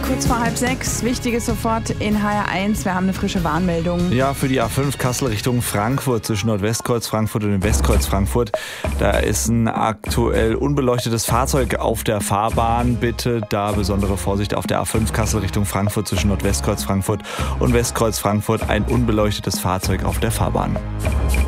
Kurz vor 5:30, Wichtiges sofort in HR1. Wir haben eine frische Warnmeldung. Ja, für die A5 Kassel Richtung Frankfurt zwischen Nordwestkreuz Frankfurt und dem Westkreuz Frankfurt. Da ist ein aktuell unbeleuchtetes Fahrzeug auf der Fahrbahn. Bitte da besondere Vorsicht auf der A5 Kassel Richtung Frankfurt zwischen Nordwestkreuz Frankfurt und Westkreuz Frankfurt. Ein unbeleuchtetes Fahrzeug auf der Fahrbahn.